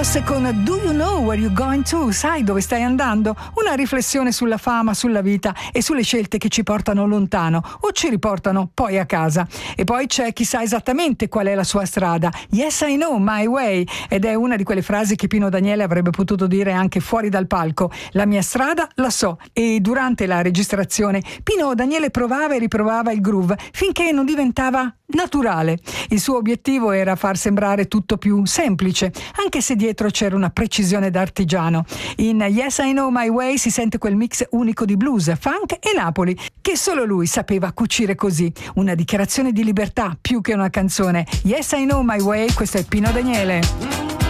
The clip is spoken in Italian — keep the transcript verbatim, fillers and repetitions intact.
Ross con Do You Know Where You're Going To? Sai dove stai andando? Una riflessione sulla fama, sulla vita e sulle scelte che ci portano lontano o ci riportano poi a casa. E poi c'è chi sa esattamente qual è la sua strada. Yes, I know my way. Ed è una di quelle frasi che Pino Daniele avrebbe potuto dire anche fuori dal palco. La mia strada la so. E durante la registrazione Pino Daniele provava e riprovava il groove finché non diventava naturale. Il suo obiettivo era far sembrare tutto più semplice, anche se dietro c'era una precisione d'artigiano. In Yes I Know My Way si sente quel mix unico di blues, funk e Napoli, che solo lui sapeva cucire così. Una dichiarazione di libertà più che una canzone. Yes I Know My Way, questo è Pino Daniele.